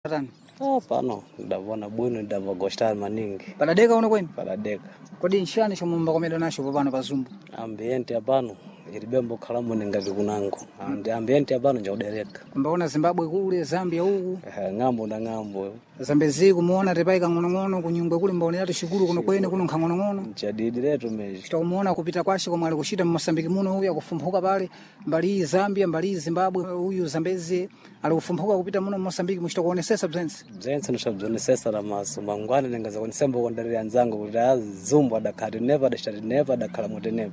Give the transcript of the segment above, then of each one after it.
Pano ndavona bwino ndavagostar maningi. Padadeka uno kwenu? Padadeka. Kodi nshani chomwe mbakomedwa nacho popano pa Zumbu? Ambiente apano ilibembo khalamu ningati kunango. Ndi ambiente apano njaudereka. Kumbaona Zimbabwe kule, Zambia huku. Ngambo na ngambo. Zambezi kumuona tepaika ngono kunyungwe kule mbaonera tishikulu kuno kwene kuno nkhangono. Chadidi letu meji. Chitamuona kupita kwashe komwe ali kuchita mu Mozambique muno huyu akufumbuka pale mbali Zambia mbali Zimbabwe huyu Zambezi ali kufumbuka kupita muno Mozambique muchitakuonesesa bzenzi. Bzenzi noshabzonesesa la maso mangwana ningaza kunisembo kondaria nzangu kuti Zumbu adakati never adakhala muti never.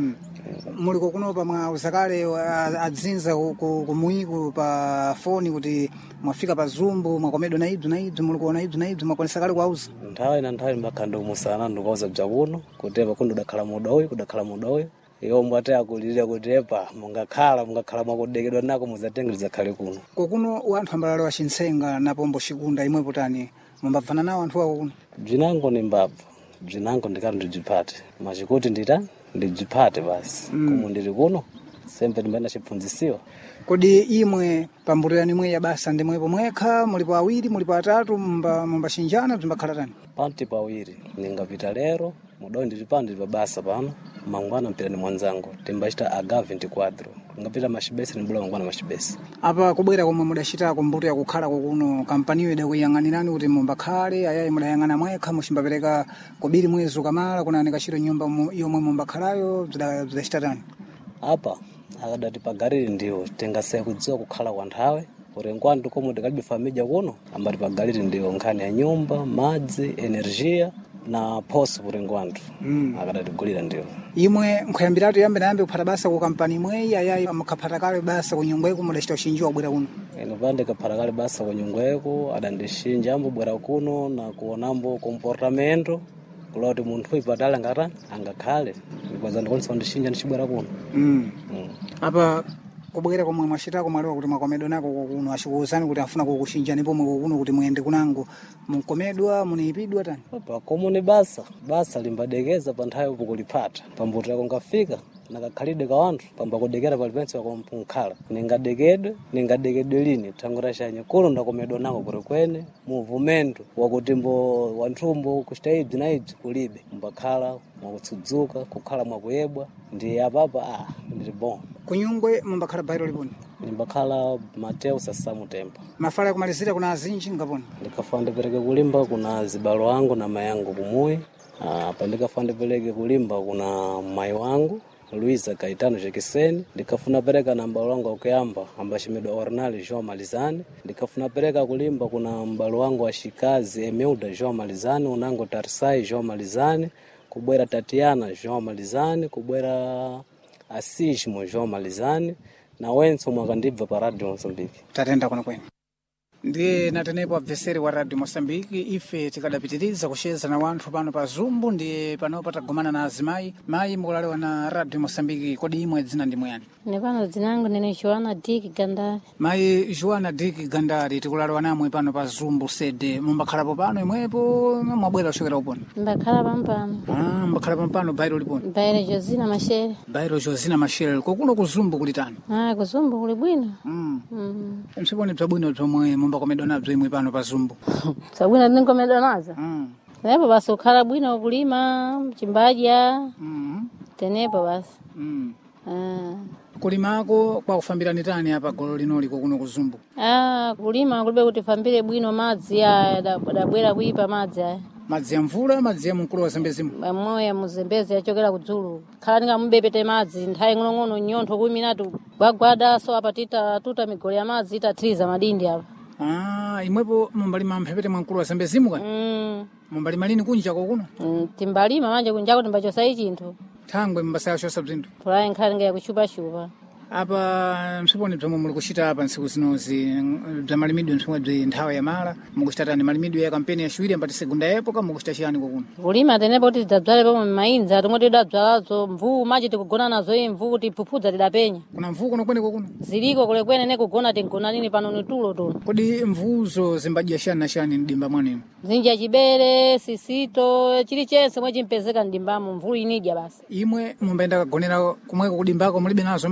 Muliko kuno pa mwa uzakale adzinza kumuiku pa phone kuti mwafika pa Zumbu mwakomedwa na ibzu muliko na ibzu mwakonesa kale kwauza. Nthawi mbakhanda umusana ndikauza bzakuno kuteva kundo dakhala muda uyu iyo mbwate akulira kutepa mungakhala mwakudekedwa nako muzatengeza khale kuno. Kokuno wanthu ambalalo wa Chinsenga na Pombo Shikunda imwe potani mumbabvana nawo anthu awo kuno. Bzinango ni mbabva. Bzinango ndikati ndijipate. Machikuti ndijipate basi. Kumu ndiri kuno sempe ndimene chipfunzisiwa. Kodi imwe pambuto yani mwe ya basa ndimwepo mwekha mulipo awiri mulipo atatu mumbashinjana bzimbakhala tani? Panti pawiri ningapita lero mudo ndiri pa basa pano mangwana mpira ni mwanzangu timbachita agave 24 ngapita mashibesi nibula mangwana mashibesi. Apa kubwera komwe mudachitako mbuto yakukhala kuno kampaniyo idakuyang'anirani kuti mumbakhale ayayi mudayang'ana mwekha muchimbapereka kobiri mwezi ukamala kunani kachiro nyumba yomwe mumbakhalayo bzidachita tani? Apa akadati pagaliri ndiwo tingasaya kudziwa kukhala kwa nthawe kuti nkwantu komwe tikalibe família kuno ambati pagaliri ndiwo nkhani ya nyumba madzi energia na poso kuti nkwantu akadati gulira ndiwo. Imwe nkhuyambiratu yambe kuphata basa ku kampani imweyi ayayi mukhaphata kale basa ku nyungweko mudachita ushinjiwa kubwera kuno? Ino pande kaphata kale basa ku nyungweko adandishinja ambo bwera kuno na kuonambo comportamento kuloti munthu ipatala ngata angakhale because ndikonisa ndishinja ndichibwera kuno. Apa kubwera komwe mwachitako mwaliwa kuti mwakomedwa nako kuno achikuuzani kuti afuna kukushinjani pomwe kuno kuti muende kunango munkomedwa munipidwa tani? Apa komuni basa limbadekeza pa nthawi upo kulipata pambuto yako ngafika nakakhalide ka wanthu pamba kudekera palipense wakomphunkhala ningadekedwe lini thangura chanye kuno ndakomedwa nako kuti kwene muvumento wakuti wanthumbo kuchita ibzi na ibzi kulibe mbakhala mwakutsudzuka kukhala mwakuyebwa ndi apapa ndiri bon. Kunyungwe mumbakhala bairo liponi? Nimbakhala Mateo Sasamu Tempa. Mafala kumalizira kuna azinji ngaponi? Ndikafuna ndipereke kulimba kuna zibalo wangu na mayangu kumuyi. Apa ndikafuna ndipereke kulimba kuna mai wangu Luisa Caetano Jekiseni. Ndikafuna pereka na mbalo wangu wakuyamba ambashimedwa Ornali João Malizani. Ndikafuna pereka kulimba kuna mbalo wangu wa Shikazi Emeuda João Malizani, unango Tarsai João Malizani, kubwera Tatiana João Malizani, kubwera Asismo João Malizani na wenso mwakandibva pa Radio Mozambique. Tatenda kuna kwenu. Ndiye natenepo abveseri wa Radio Mozambique ife tikadapitiriza kusheza na wanthu pano pa Zumbu ndiye pano patagomana na azimayi. Mayi mukulalewa na Radio Mozambique kodi imwe dzina ndi mwani? Nepano dzinangu nene Joana Dick Gandari. Mayi Joana Dick Gandari tikulalewa namwe pano pa Zumbu sede mumbakhalapo pano imwepo mwabwera kuchokera uponi? Mbakhala pampano. Mbakhala pampano bairo liponi? Bairo Josina Mashele. Bairo Josina Mashele. Kokuno ku Zumbu kuli tani? Ku Zumbu kuli bwino. Msiponi bzabwino bzomwe mumbakomedwa nabzo imwe pano pa Zumbu? Sabwino ndinkomedwa nazo. Tenepo basi ukhala bwino kulima chimbaja. Tenepo basi. Kulimako kwa kufambirani tani hapa golo linoli kuno ku Zumbu? Kulima kulibe kuti fambire bwino madzi adabwera kuipa madzi aya. Madzi ya mvula madzi ya mkulu wa Zambezi? Moya muzembezi achokera kudzulu. Khala ningamubepete madzi nthawi ng'onong'ono nyontho kuminatu gwagwada so apa tuta migolo ya madzi itatriza madindi apa. Imwepo mumbalima mphepete mwa mkulu wa Zambezimu kani? Mumbalima lini kunja kuno? Timbalima manje kunjako timbachosa chinthu. Thangwe mbasaya chosa bzindu? Tulaye nkhali ngaya kuchupa-chupa. Apa msiponi bzomwe muli kuchita apa ntsiku zinozi bza malimidwe msomwe bzi nthawi ya mala mukuchita malimidwe ya kampeni ya shiwiri ambati segunda epoka mukuchita chiyani kuno? Kulima tenepo kuti tidzadzale pomwe m'mayinza tomwe tidadzalazo mvuu maji tikugona nazo mvuu kuti phupudza tidapenya. Kuna mvuu kuno kwene kuno? Ziliko kule kwene nekugona tingona nini pano ni tulo tuno. Kodi mvuuzo zimbadya shani na shani mdimba mwaninu? Zinja chibere, sisito, chilichonse mwe chimpezeka mdimbamo mvuu inidya basi. Imwe mumbaenda kagonera kumweko kudimbako mulibe nazo mantha mvuu?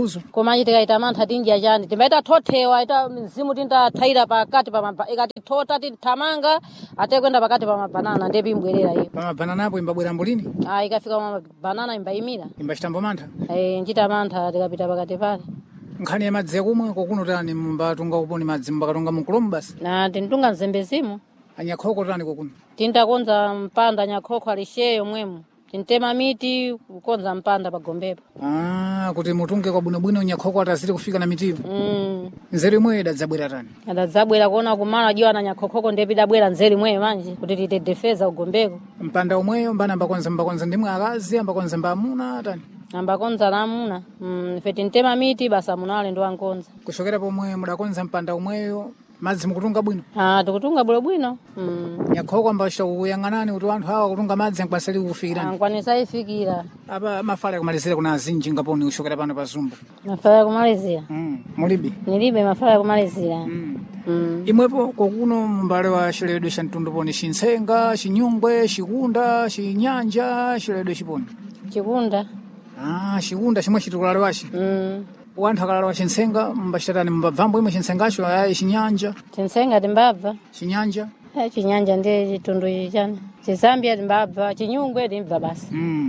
mvuzo koma tikaita mantha tinja chani timbaita thothewa ita mzimu tindathaira pakati pa ikati thota tithamanga ate kwenda pakati pa mabanana ndipo imbwerera iyo pa mabanana apo imbabwera mbulini ikafika mabanana imbayimira imbachitambo mantha nchita mantha tikapita pakati pale nkhani ya madzi yakumwa kokuno tani mumbatunga kuponi madzi mbakatunga munkulomu basi na tintunga nzembezimo anyakhoko tani kokuno tintakonza mpanda nyakhoko alisheyo mwemu tintema miti kukonza mpanda pagombepo kuti mutunge kwa bwinobwino nyakhoko ataziri kufika na mitiyo nzeru imweyo idadzabwera tani adadzabwera kuona kumala jiwa na nyakhokoko ndipo idabwera nzeru imweyo manje kuti titedefeza ugombeko mpanda umweyo mbana mbakonza ndimwe akazi ambakonza mbamuna tani ambakonza namuna ife tintema miti basa munale ndo ankonza kushokera pomwe mudakonza mpanda umweyo madzi mukutunga bwino tikutunga bwino nyakhoko ambasha kuyang'anani kuti anthu awa kutunga madzi ankwanisa kufikirani ankwanisa ifikira apa mafala yakumalizira kuna azinji ngaponi kushokera pano pa Zumbu mafala yakumalizira mulibe nilibe mafala yakumalizira imwepo kokuno mbale wa chiledwe cha mtundu poni Chinsenga Chinyungwe Chikunda Chinyanja chiledwe chiponi Chikunda Chikunda chimwe chitikulale wachi wanthu akalala wa Chinsenga mbashitatani mbabvambo imwe Chinsengacho ayayi Chinyanja Chinsenga timbabva Chinyanja Chinyanja ndiye chitundu chani Chizambia timbabva Chinyungwe timbva basi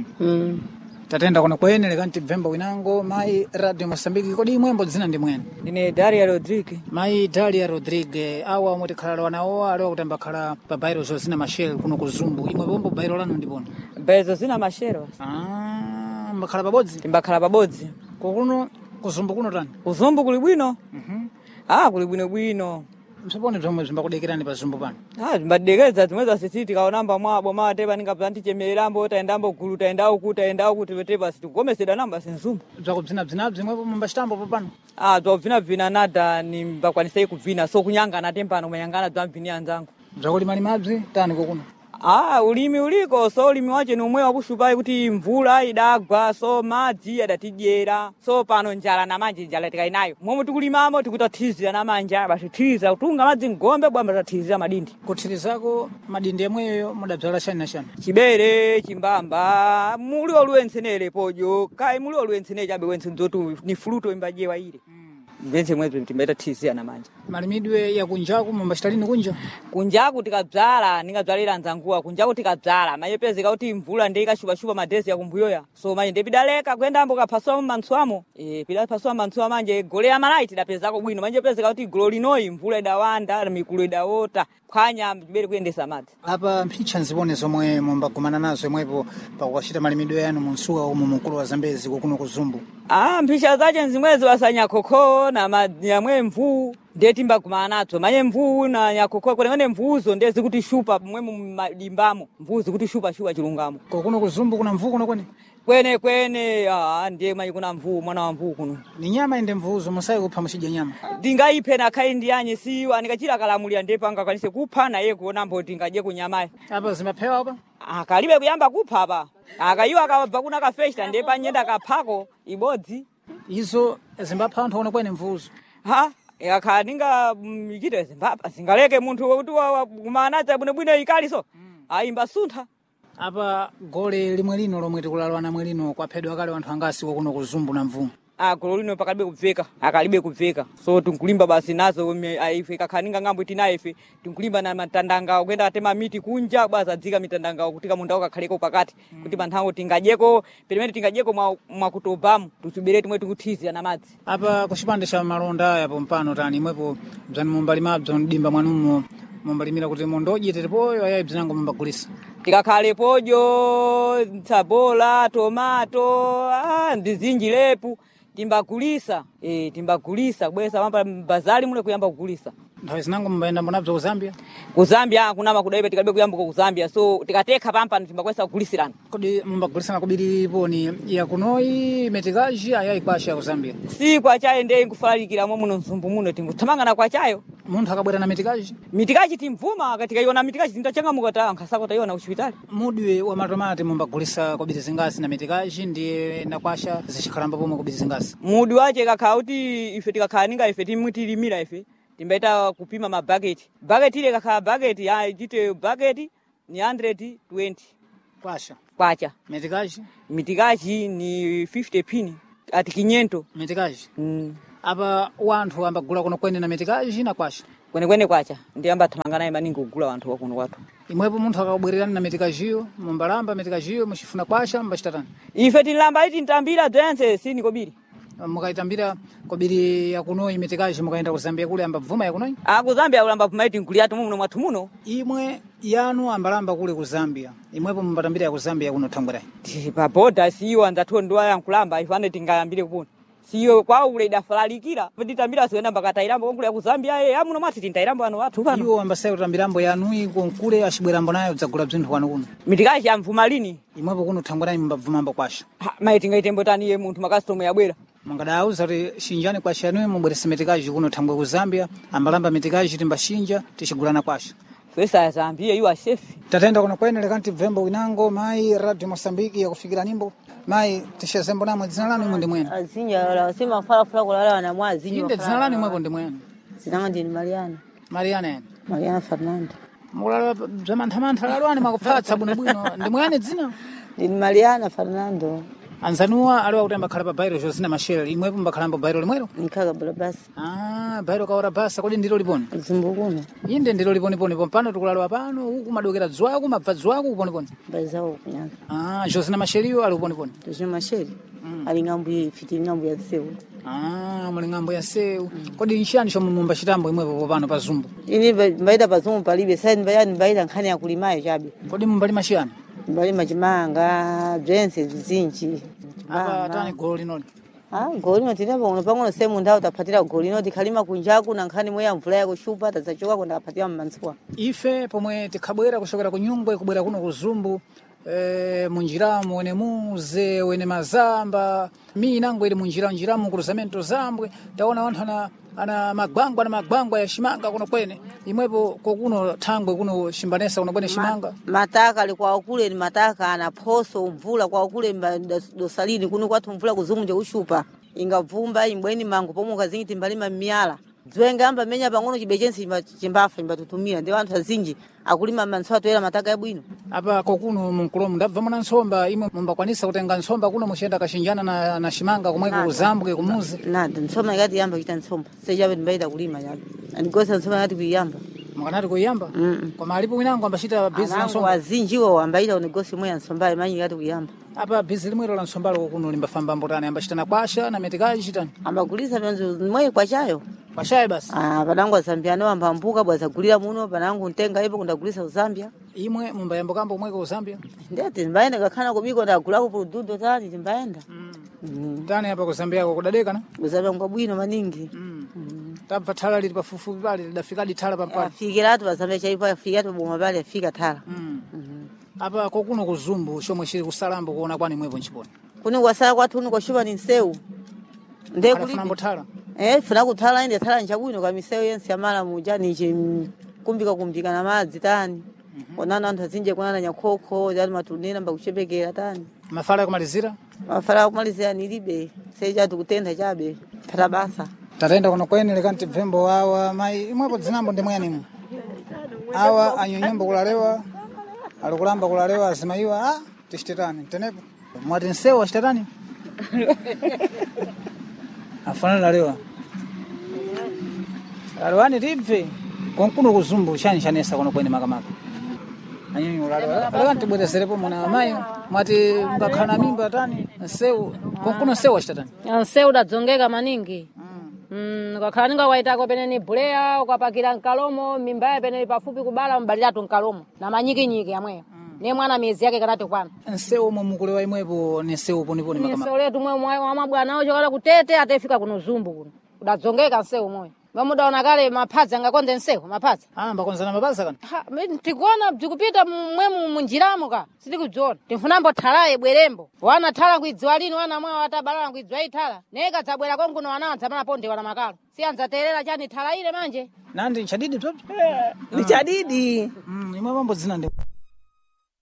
tatenda kono kwenele kanti bvemba winango mai Radio Mosambiki kodi imwembo dzina ndi mwene ndine Daria Rodrigue mai Daria Rodrigue awa mutikhalala wanawo aliwa kutamba khala pa bairo zozina mashel kuno ku Zumbu imwe bombo bairo lanu ndipona bairo zina mashel mbakhala pabodzi timbakhala pabodzi kokuno kuzumbu kuno tani kuzumbu kuli bwino kuli bwino msapone zomwe zimbakudekerani pa Zumbu pano zimbadekeza zimweza sisi tikaonamba mwabo matepa ningaplanti chemerambo taendambo gulu taendao kuti vetepa sitigomeseda namba senzumbu zakubzinabzinabzi mwepo mumbachitambo popano dzakubvinabvina nada nimbakwanisai kubvina so kunyangana tempano manyangana dzamvini anzangu zakulimalimabzi tani kokuno ulimi uliko so ulimi wache ni umwe wakushupai kuti mvula idagwa so madzi adatidyera so pano njala na manje njala tikainayo momwe tikulimamo tikutathizira na manja basi thiza kutunga madzi ngombe bwamba tathizira madindi kuthirizako madindi yamweyo mudabzala chani na chani chibere chimbamba muli oluwensenere pojo kai muli oluwensenere chabe wensenzotu ni fruto imbajewa ile vense mwezi timbaita thizira na manja malimidwe ya kunjaku mumbashitalini kunjaku tikadzala ningadzalira nzanguwa kunjaku tikadzala mayepezeka kuti mvula ndikashupa madezi ya kumbuyoya so manje ndepidaleka kwendambo kaphaswa mantsuamo pidaphaswa mantsuwa manje gole ya malaiti tidapezako bwino manje pezeka kuti golo linoyi mvula idawanda mikulu idawota phwanya mbere kuyendesa madzi apa mphicha nzibone zomwe mumbagumana nazo imwepo pakuwachita malimidwe yanu munsuwa umu mukulu wa Zambezi kuno ku Zumbu mphicha zache nzimwezo wasanya khokho na nyamwe mvuu ndeti mbagumana nazo manye mvuu na nyakhokho kwene mvuuzo ndezi kuti shupa mwe madimbamo mvuuzo kuti shupa chilungamo kuno ku Zumbu kuna mvuu kuno kwene ndiye manje kuna mvuu mwana wa mvuu kuno ni nyama inde mvuuzo musai kupha musidya nyama ndingaipe na kai ndiyanye siwa nikachira kalamulira ndipo angakwanise kupha na yeye kuona mbo ndingaje kunyamaye apa zimapewa apa kalibe kuyamba kupha apa akayiwa akabva kuna kafesta ndipo anyenda kaphako ibodzi izo zimbapha anthu ono kwene mvuuzo akaninga ichite zimbapa singaleke munthu kuti kumanaza bwinobwino ikali so ayimba suntha apa gole limwe lino lomwe tikulalwa namwe lino kwaphedwa kale anthu angasi kuno ku Zumbu na mvuu golo lino akalibe kubveka so tinkulimba basi nazo ife kakhaninga ngambo tinayo ife tinkulimba na matandanga kwenda atema miti kunja bwaza dzika mitandanga kutika munda ukakhaleko pakati kuti panthawo tingajeko pelemene tingajeko mwakutobamo tuchibere timwe tikuthizi na madzi apa kuchipande cha malonda yapo mpano tani imwepo bzani mumbalimabzo ndimba mwanumo mumbalimira kuti mondoje tetepoyo ayayi bzinango mumbagulisa tikakhale pojo tsabola tomato ndizinjilepu timbagulisa timbagulisa kubwesa pampa bazali mule kuyamba kugulisa nthawi zinango mumbayenda mbonabzo ku Zambia kunama kudaibe tikalibe kuyamba ku Zambia so tikatekha pampa timbakwesa kugulisirana kodi mumbagulisana kubiri poni ya kunoyi metikaji ayayi kwasha ya ku Zambia si kwachayo ndiye nkufalalikira muno Mzumbu muno tinguthamangana kwachayo munthu akabwera na mitikaji timvuma katika iona mitikaji tindachangamuka ta nkasako taiona kuchipitali mudwe wa matomati mumbagulisa kubiri zingasi na mitikaji ndiye nakwasha zishikhalamba pomwe kubiri zingasi mudwe wache kakha kuti ife tikakhaninga ife timutilimira ife timbaita kupima mabageti ile kakha bageti ichite bageti ni 120 kwacha mitikaji ni 50 pini ati kinyento. Metikaji. Apa wanthu ambagula kuno kwene na metikaji na kwasha. Kwene kwacha ndi amba thamanga naye maningi kugula wanthu wa kuno kwathu. Imwepo munthu akabwererana na metikajiyo mumbalamba metikajiyo muchifuna kwasha mbachitatan. Ife tilamba iti ntambira dzense sini kobiri. Mukaitambira kobiri ya kuno metikaji mukaenda ku Zambia kule ambavuma ya kuno. Ku Zambia ulamba vuma iti nkuli atu muno mwathu muno. Imwe yanu ambalamba kule ku Zambia. Imwepo mumbatambira ya ku Zambia kuno thangwera. Pa boda siyo anzathu ndo yankulamba ifane tingayambire kuno. Siyo kwa ule dafalalikira nditambira siwenda mpaka Tairambo konkule ku Zambia amuno mwati tintairambo ano watu pano iwo ambasayo tambirambo yanu konkule ashibwerambo nayo dzagula bzinthu kwanu kuno mitikaji amvuma lini imwepo kuno thangwera mbavumambo kwasha maiti ngaitembo tani ye munthu makastomo yabwera mungadauza kuti shinjani kwasha yanu mubwerese mitikaji kuno thangwe ku Zambia ambalamba mitikaji timbashinja tichigulana kwasha pesa ya Zambia iwa shefi tatenda kuno kwene lekanti vembo winango mai Radio Mosambiki yakufikira nimbo mai tishezembo namwe dzina lanu imwe ndi mwene azinja wala sima fala kulala na mwazinyo inde dzina lanu imwe ndi mwene zina ndi Mariana Fernando mulala zamanthamantha lalwani makupfatsa bwino ndi mwene dzina ndi Mariana Fernando anzanuwa aliwa kuti ambakhala pa bairo Josina Machel imwepo mbakhalambo bairo limwero nikaga bulabasi bairo kaora basa kodi ndilo liponi zimbukuno inde ndilo liponi pano tikulalwa pano huku madokera dzwako mabva dzwako kuponi baizao kunyanga Josina Machel ali kuponi Josina Machel ali ngambo fiti ngambo ya seu muli ngambo ya seu kodi nshani shomu mumba chitambo imwepo pano pa Zumbu ini mbaida pa Zumbu palibe sai mbaida nkhani ya kulimayo chabe kodi mumbali mashiyana mbali machimanga drense zizinji apa tani golo linoli golo linotinapo uno pang'ono semu ndao tapatira golo linoti khalima kunjaku na nkhani mweya mvula yako shupa tazachoka kwenda apatira mmansuwa ife pomwe tikhabwera kushokera ku Nyungwe kubwera kuno ku Zumbu munjiramo wene muze wene mazamba mi nango ili munjiramo cruzamento Zambwe taona wanthu ana magwangwa ya shimanga kuno kwene imwepo kokuno thangwe kuno shimbanesa kuno kwene shimanga mataka alikuwa kule ni mataka ana phoso mvula kwa kule dosalini kuno kwathu mvula kuzumu nje ushupa ingavumba imbweni mango pomwe kazingiti mbalima miyala dzwenga amba menya pang'ono chibejensi chimbafa imbatutumira ndi wanthu azinji akulima manswa toera mataka yabwino apa kokuno munkulomu ndabva mwana nsomba imwe mumbakwanisa kutenga nsomba kuno muchenda kashinjana na shimanga kumweko kuzambwe kumuzi nada nsomba ikati yamba kita nsomba sejabe mbaida kulima yabe andigosa nsomba ikati kuyamba mukanati kuyamba koma alipo winango ambachita business nsomba wazinjiwo ambaida unigosi mwe nsomba imanyi ikati kuyamba apa business limwe la nsomba kokuno limbafamba mbotani ambachita na kwasha na metikaji chitani ambakulisa mwanzo mwe kwachayo kwashaye basi panangu Zambiano ambambuka bwaza kulira muno panangu ntenga ipo kundagulisa Zambia imwe mumbayambo kambo mweko Zambia ndati mbaenda kakhana kubiko ndagulako produto tani timbaenda tani hapa ku Zambia ko kudadeka na Zambia ngabwino maningi tabva thala lili pafufu pale lidafika dithala pampani fikiratu bazambia chaipo afika tu boma pale afika thala apa kokuno ku Zumbu shomwe chiri kusalambo kuona kwani mwepo nchiponi kuno kwasala kwathu uno kwashupa ni nseu nde kulipa thala funa kuthala inde thala nchabwino kwa miseu yensi yamala mujani kumbika na madzi tani onana anthu azinje kunana nyakhokho yani matunena mbakuchepekera tani mafala kumalizira nilibe seja tukutenda chabe pata basa tatenda kuno kwene lekanti bvembo awa mai imwepo dzinambo ndi mwene awa anyonyombo kulalewa alikulamba kulalewa azimaiwa tishtetani tenepo mwati nsewa shtetani afana lalewa alwani tibve konkuno kuzumbu shanesa kuno kwene makamaka anyonyo lalewa lekanti bwerezerepo mwana mai mwati ngakhala mimba tani nsewu konkuno nsewa shtetani nsewu dadzongeka maningi ngakhala ninga waitako peneni bulea ukapakira nkalomo mimba peneni pafupi kubala mbaliratu nkalomo na manyikinyiki yamweyo ne mwana miezi yake kanati kwana nsewu mumukulewa imwepo ni nsewu poniponi makamaka nsewu letu mwe wa mabwana ocho kala kutete atafika kuno Zumbu kuno udadzongeka nsewu moyo bamudaona kale maphazi angakonde nsewu maphazi mbakonzana mapaza kana tikuona bzikupita mwe munjiramo ka sitikudziona tifunambo thalaye bwerembo wana thala kuidziwa lini wana mwa watabalala kuidziwa ithala neka dzabwera konkuno wananza mana ponde wana makalo sianza terera chani thala ile manje nandi nchadidi bzoto ndichadidi imwe mambo dzina ndi